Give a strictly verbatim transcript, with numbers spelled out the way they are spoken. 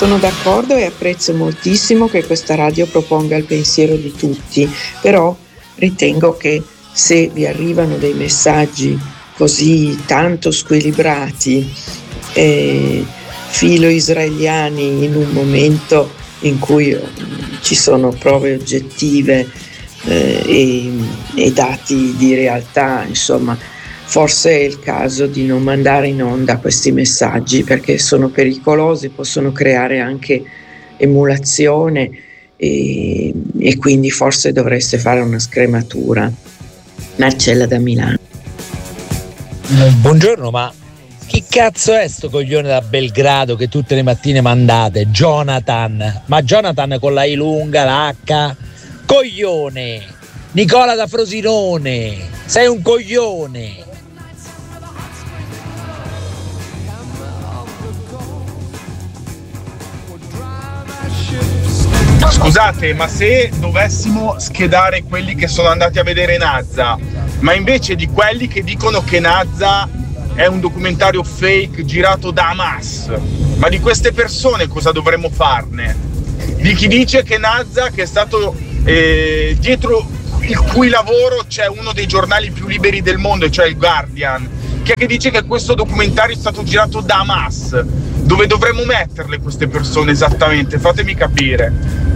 sono d'accordo e apprezzo moltissimo che questa radio proponga il pensiero di tutti, però ritengo che se vi arrivano dei messaggi così tanto squilibrati, eh, filo-israeliani, in un momento in cui ci sono prove oggettive eh, e, e dati di realtà, insomma, forse è il caso di non mandare in onda questi messaggi, perché sono pericolosi, possono creare anche emulazione e, e quindi forse dovreste fare una scrematura. Marcella da Milano. Buongiorno, ma chi cazzo è sto coglione da Belgrado che tutte le mattine mandate? Jonathan, ma Jonathan con la I lunga, l'H? Coglione! Nicola da Frosinone, sei un coglione! Scusate, ma se dovessimo schedare quelli che sono andati a vedere Nazza, ma invece di quelli che dicono che Nazza è un documentario fake girato da Hamas, ma di queste persone cosa dovremmo farne? Di chi dice che Nazza, che è stato eh, dietro il cui lavoro c'è uno dei giornali più liberi del mondo, cioè il Guardian, che dice che questo documentario è stato girato da Hamas. Dove dovremmo metterle queste persone esattamente? Fatemi capire.